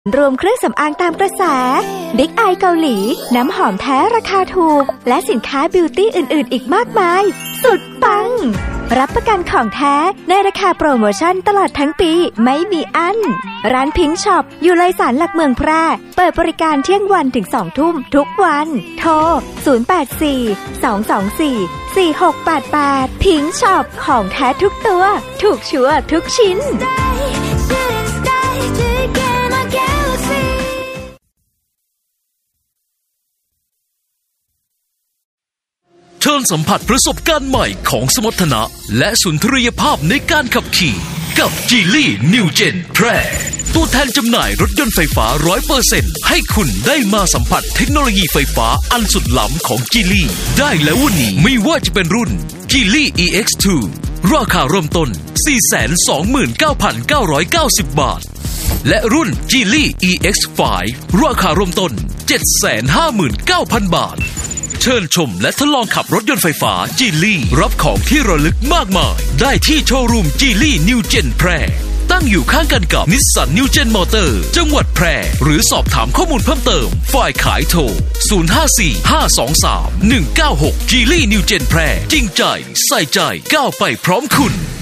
รวมเครื่องสำอางตามกระแสบิ๊กไอเกาหลีน้ำหอมแท้ราคาถูกและสินค้าบิวตี้อื่นๆอีกมากมายสุดปังรับประกันของแท้ในราคาโปรโมชั่นตลอดทั้งปีไม่มีอั้นร้านพิงค์ช็อปอยู่เลยสารหลักเมืองแพร่เปิดบริการเที่ยงวันถึง2 ทุ่มทุกวันโทร0842244688พิงค์ช็อปของแท้ทุกตัวถูกชัวร์ทุกชิ้นเชิญสัมผัสประสบการณ์ใหม่ของสมรรถนะและสุนทรียภาพในการขับขี่กับ Geely New Gen แพร่ตัวแทนจำหน่ายรถยนต์ไฟฟ้า 100% ให้คุณได้มาสัมผัสเทคโนโลยีไฟฟ้าอันสุดล้ำของ Geely ได้แล้ววันนี้ไม่ว่าจะเป็นรุ่น Geely EX2 ราคาเริ่มต้น 429,990 บาทและรุ่น Geely EX5 ราคาเริ่มต้น 759,000 บาทเชิญชมและทดลองขับรถยนต์ไฟฟ้า Geely รับของที่ระลึกมากมายได้ที่โชว์รูม Geely New Gen แพร่ตั้งอยู่ข้างกันกับ Nissan New Gen Motor จังหวัดแพร่หรือสอบถามข้อมูลเพิ่มเติมฝ่ายขายโทร 054-523-196 Geely New Gen แพร่จริงใจใส่ใจก้าวไปพร้อมคุณ